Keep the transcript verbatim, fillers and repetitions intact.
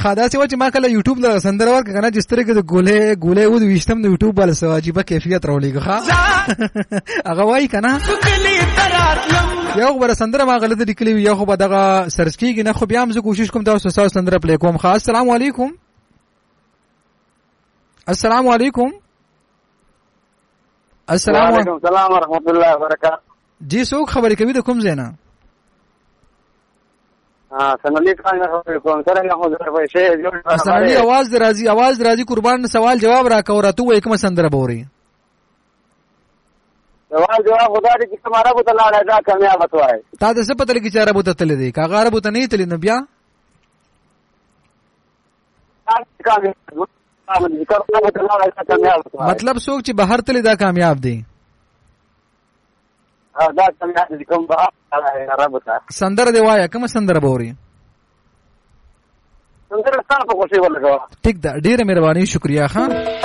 خاصه چې ما کله یوټیوب له سندره ورک کنه چې سترګې د ګولې ګولې و د وشتم د یوټیوب بل سو عجیب کیفیت راولېږي ښا هغه وای کنه یو بر سندره ما غلطه لیکلې یو خو به دغه سرچ کیږي نه خو بیا هم زه کوشش کوم تاسو سره سندره پلی کوم. خاص السلام علیکم. السلام علیکم. السلام علیکم. السلام ورحمۃ اللہ وبرکاتہ. جی څوک خبرې کوي د کوم ځای نه؟ ها سنلی خان خبرې کوم سره نه خو زره پیسې جوړ سنلی आवाज درازي आवाज درازي قربان سوال جواب راکاو راته وای کوم سندره بوري سوال جواب خدا دې چې تمہارا بوت الله راځه کامیاب وای تا د څه پته لګی چې عربو ته تل دي کاغه عربو ته نه تل نو بیا مطلب څوک چې بهر تل دا کامیاب دي دا کامیاب دي کوم به عربو ته سندره دی وای کوم سندره بوري سندره ستاسو په خوشي ولګو. ټیک ده ډیره مهرباني شکریا خان.